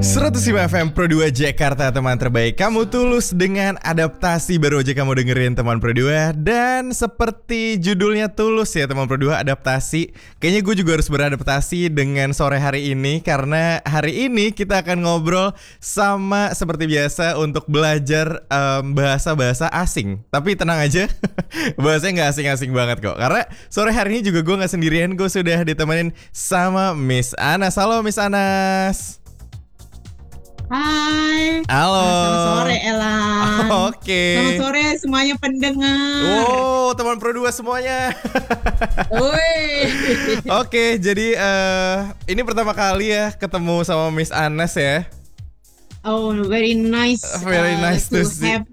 105 FM Pro 2 Jakarta, teman terbaik. Kamu tulus dengan adaptasi baru aja kamu dengerin teman Pro 2. Dan seperti judulnya tulus ya teman Pro 2, adaptasi. Kayaknya gue juga harus beradaptasi dengan sore hari ini, karena hari ini kita akan ngobrol sama seperti biasa untuk belajar bahasa-bahasa asing. Tapi tenang aja, bahasanya gak asing-asing banget kok. Karena sore hari ini juga gue gak sendirian, gue sudah ditemenin sama Miss Anas. Halo Miss Anas. Hai. Halo. Selamat sore Elan. Oke. Selamat sore semuanya pendengar. Wow, teman Pro 2 semuanya. Woi. Oke, jadi ini pertama kali ya ketemu sama Miss Anas ya. Oh, very nice. Very nice to see. Have,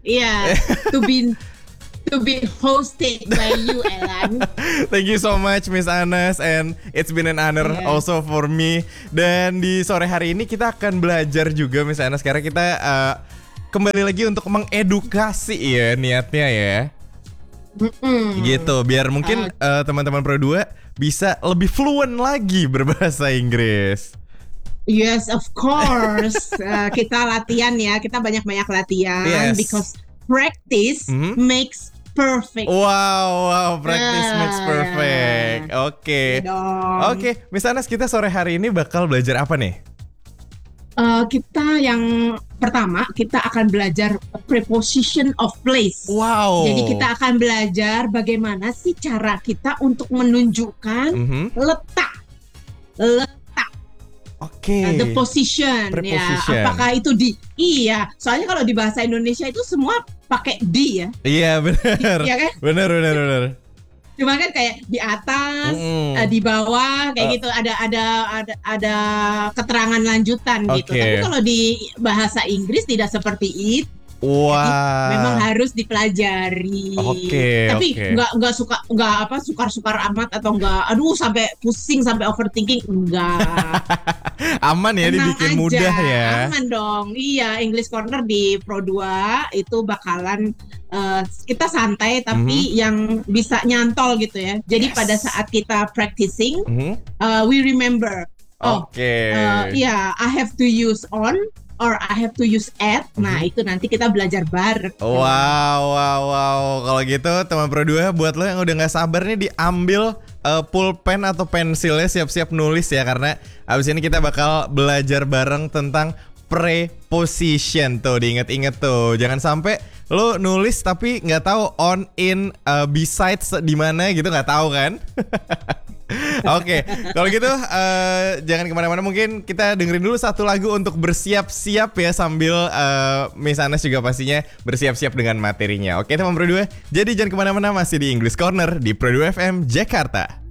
to be hosted by you, Elan. Thank you so much Miss Anas, and it's been an honor also for me. Dan di sore hari ini kita akan belajar juga Miss Anas, karena kita kembali lagi untuk mengedukasi ya niatnya ya. Gitu, biar mungkin teman-teman Pro 2 bisa lebih fluent lagi berbahasa Inggris. Yes, of course. Kita latihan ya, kita banyak-banyak latihan. Yes. Because practice makes perfect. Wow, practice makes perfect. Oke. Oke, Miss Anas, kita sore hari ini bakal belajar apa nih? Kita yang pertama, kita akan belajar preposition of place. Wow. Jadi kita akan belajar bagaimana sih cara kita untuk menunjukkan letak. Oke. The position. Preposition. Ya. Apakah itu di? Iya. Soalnya kalau di bahasa Indonesia itu semua pakai di ya. Iya benar. Iya kan? Benar. Cuma kan kayak di atas, di bawah, kayak gitu ada keterangan lanjutan gitu. Tapi kalau di bahasa Inggris tidak seperti itu. Wah. Jadi memang harus dipelajari. Tapi nggak sukar-sukar amat atau nggak. Aduh sampai pusing sampai overthinking enggak. Aman ya, tenang dibikin aja, mudah ya. Aman dong. Iya, English Corner di Pro 2 itu bakalan kita santai tapi yang bisa nyantol gitu ya. Jadi pada saat kita practicing, we remember. I have to use on or I have to use at. Nah, itu nanti kita belajar bareng. Wow. Kalau gitu teman Pro 2, buat lo yang udah gak sabar nih, diambil pulpen atau pensilnya, siap-siap nulis ya. Karena abis ini kita bakal belajar bareng tentang preposition. Tuh, diinget-inget tuh. Jangan sampai lo nulis tapi gak tahu on, in, besides di mana gitu, gak tahu kan? Oke, kalau gitu jangan kemana-mana, mungkin kita dengerin dulu satu lagu untuk bersiap-siap ya, sambil Miss Anas juga pastinya bersiap-siap dengan materinya. Oke teman Pro 2, jadi jangan kemana-mana, masih di English Corner di Pro 2 FM Jakarta.